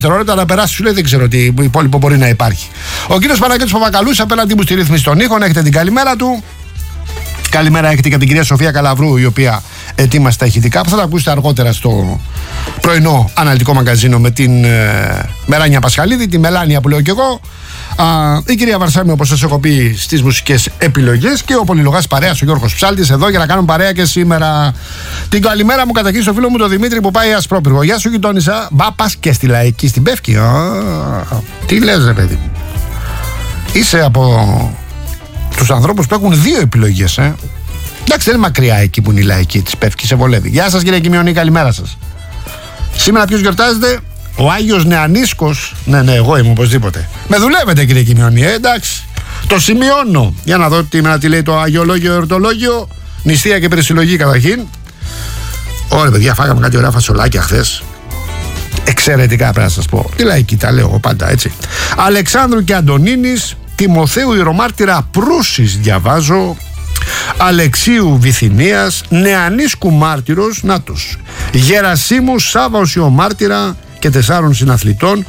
δευτερόλεπτα να περάσει, σου λέει δεν ξέρω τι υπόλοιπο μπορεί να υπάρχει. Ο κύριος Παναγιώτης Παπακαλούς απέναντί μου στη ρύθμιση των ήχων. Έχετε την καλημέρα του. Καλημέρα έχετε και την κυρία Σοφία Καλαβρού, η οποία ετοίμασε τα ηχητικά που θα τα ακούσετε αργότερα στο πρωινό αναλυτικό μαγκαζίνο με την Μελάνια Πασχαλίδη, τη Μελάνια που λέω κι εγώ. Η κυρία Βαρσάμι, όπως σας έχω πει, στις μουσικές επιλογές, και ο πολυλογάς παρέας ο Γιώργος Ψάλτης εδώ για να κάνουμε παρέα και σήμερα. Την καλημέρα μου καταρχήν στο φίλο μου τον Δημήτρη που πάει Ασπρόπυργο. Γεια σου γειτόνισσα. Μπα, πας και στη Λαϊκή στην Πεύκη. Τι λες ρε παιδί μου. Είσαι από τους ανθρώπους που έχουν δύο επιλογές, Εντάξει, δεν είναι μακριά εκεί που είναι η Λαϊκή της Πεύκης, σε βολεύει. Γεια σας κύριε Κιμιονή, καλημέρα σας. Σήμερα ποιος γιορτάζεται? Ο Άγιος Νεανίσκος. Ναι, εγώ είμαι οπωσδήποτε. Με δουλεύετε κύριε Κιμιονή, εντάξει. Το σημειώνω. Για να δω τι λέει το αγιολόγιο εορτολόγιο. Νηστεία και περισυλλογή καταρχήν. Ωραία παιδιά, φάγαμε κάτι ωραία φασολάκια χθες. Εξαιρετικά πρέπει να σας πω. Τι Λαϊκή, τα λέω εγώ πάντα έτσι. Αλεξάνδρου και Αντωνίνης, Τιμοθέου Ιερομάρτυρα Προύσης διαβάζω, Αλεξίου Βυθινίας, Νεανίσκου Μάρτυρος, νάτος, Γερασίμου Σάβα Οσιομάρτυρα και 4 συναθλητών,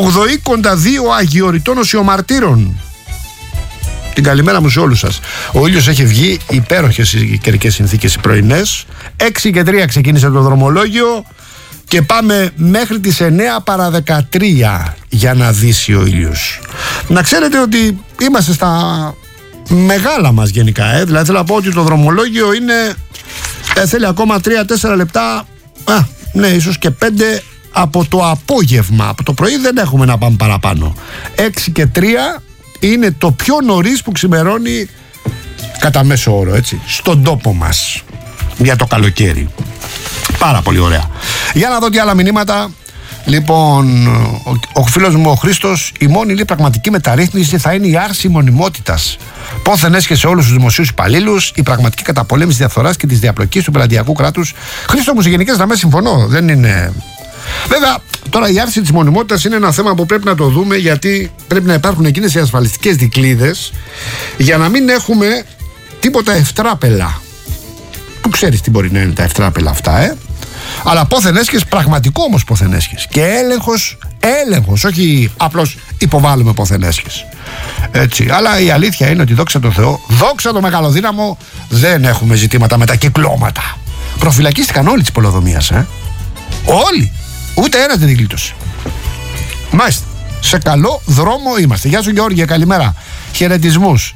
82 Αγιοριτών Οσιομαρτύρων. Την καλημέρα μου σε όλους σας. Ο ήλιος έχει βγει, υπέροχες οι καιρικές συνθήκες οι πρωινές. 6 και 3 ξεκίνησε το δρομολόγιο και πάμε μέχρι τις 9 παρά 13 για να δύσει ο ήλιος. Να ξέρετε ότι είμαστε στα μεγάλα μας γενικά, δηλαδή θέλω να πω ότι το δρομολόγιο είναι θέλει ακόμα 3-4 λεπτά, ναι, ίσως και 5 από το απόγευμα. Από το πρωί δεν έχουμε να πάμε παραπάνω. 6 και 3 είναι το πιο νωρίς που ξημερώνει κατά μέσο όρο, έτσι, στον τόπο μας για το καλοκαίρι. Πάρα πολύ ωραία. Για να δω τι άλλα μηνύματα. Λοιπόν, ο φίλος μου ο Χρήστος, η μόνη λέει πραγματική μεταρρύθμιση θα είναι η άρση μονιμότητας. Πόθεν έσχε σε όλους τους δημοσίους υπαλλήλους, η πραγματική καταπολέμηση διαφθοράς και της διαπλοκής του πελατειακού κράτους. Χρήστο μου, σε γενικές γραμμές συμφωνώ. Δεν είναι. Βέβαια, τώρα η άρση της μονιμότητας είναι ένα θέμα που πρέπει να το δούμε, γιατί πρέπει να υπάρχουν εκείνες οι ασφαλιστικές δικλείδες για να μην έχουμε τίποτα ευτράπελα. Που ξέρεις τι μπορεί να είναι τα ευτράπελα αυτά, Αλλά πόθεν έσχες, πραγματικό όμως πόθεν έσχες. Και έλεγχος, όχι απλώς υποβάλλουμε πόθεν έσχες. Έτσι. Αλλά η αλήθεια είναι ότι δόξα τω Θεώ, δόξα το μεγαλοδύναμο, δεν έχουμε ζητήματα με τα κυκλώματα. Προφυλακίστηκαν όλοι της πολεοδομίας, Όλοι. Ούτε ένας δεν γλίτωσε. Μάλιστα. Σε καλό δρόμο είμαστε. Γεια σου Γεώργια, καλημέρα. Χαιρετισμούς.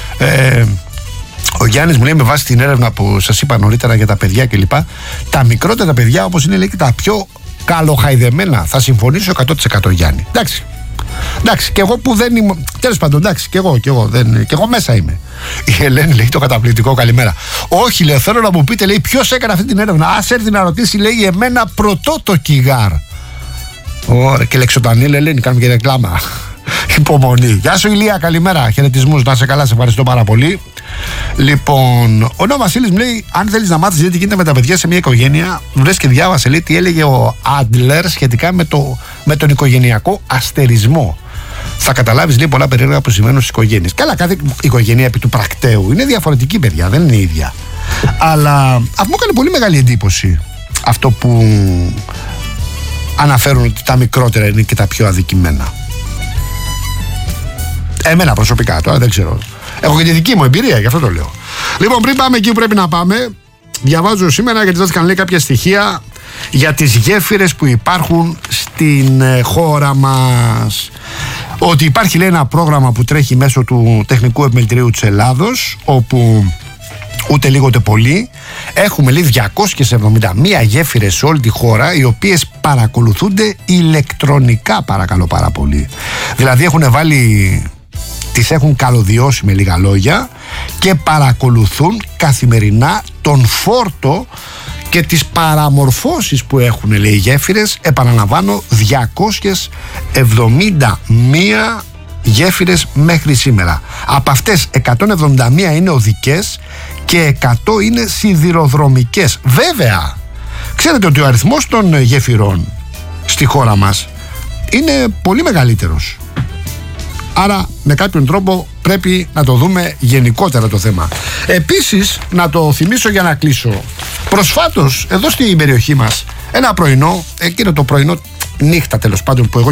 Ο Γιάννης μου λέει με βάση την έρευνα που σας είπα νωρίτερα για τα παιδιά κλπ. Τα μικρότερα παιδιά, όπως είναι λέει και τα πιο καλοχαϊδεμένα, θα συμφωνήσω 100% Γιάννη. Εντάξει, και εγώ που δεν είμαι. Τέλος πάντων, εντάξει, και εγώ μέσα είμαι. Η Ελένη λέει το καταπληκτικό, καλημέρα. Όχι, λέει, θέλω να μου πείτε, λέει, ποιος έκανε αυτή την έρευνα. Ας έρθει να ρωτήσει, λέει, εμένα πρωτό το κιγάρ. Ωραία, και λεξοτανή, λέει, Ελένη, κάνουμε και ρεκλάμα. Υπομονή. Γεια σου Ηλία, καλημέρα. Χαιρετισμούς, να σε καλά, σε ευχαριστώ πάρα πολύ. Λοιπόν, ο Νέο Βασίλης μου λέει: αν θέλεις να μάθεις τι γίνεται με τα παιδιά σε μια οικογένεια, βρες και διάβασε, λέει, τι έλεγε ο Άντλερ σχετικά με τον οικογενειακό αστερισμό. Θα καταλάβεις, λέει, πολλά περίεργα που σημαίνουν στις οικογένειες. Καλά, κάθε οικογένεια επί του πρακτέου είναι διαφορετική, παιδιά, δεν είναι ίδια. Αλλά αυτό μου έκανε πολύ μεγάλη εντύπωση αυτό που αναφέρουν ότι τα μικρότερα είναι και τα πιο αδικημένα. Εμένα προσωπικά τώρα δεν ξέρω. Έχω και τη δική μου εμπειρία, γι' αυτό το λέω. Λοιπόν, πριν πάμε εκεί που πρέπει να πάμε, διαβάζω σήμερα, γιατί δόθηκαν λέει κάποια στοιχεία για τις γέφυρες που υπάρχουν στην χώρα μας. Ότι υπάρχει, λέει, ένα πρόγραμμα που τρέχει μέσω του Τεχνικού Επιμελητηρίου της Ελλάδος, όπου ούτε λίγο ούτε πολύ έχουμε, λέει, 271 γέφυρες σε όλη τη χώρα, οι οποίες παρακολουθούνται ηλεκτρονικά, παρακαλώ πάρα πολύ. Δηλαδή έχουν βάλει, τις έχουν καλωδιώσει με λίγα λόγια και παρακολουθούν καθημερινά τον φόρτο και τις παραμορφώσεις που έχουν, λέει, οι γέφυρες. Επαναλαμβάνω, 271 γέφυρες μέχρι σήμερα. Από αυτές 171 είναι οδικές και 100 είναι σιδηροδρομικές. Βέβαια, ξέρετε ότι ο αριθμός των γέφυρων στη χώρα μας είναι πολύ μεγαλύτερος. Άρα με κάποιον τρόπο πρέπει να το δούμε γενικότερα το θέμα. Επίσης, να το θυμίσω για να κλείσω, προσφάτως εδώ στην περιοχή μας ένα πρωινό, εκείνο το πρωινό νύχτα τέλος πάντων που εγώ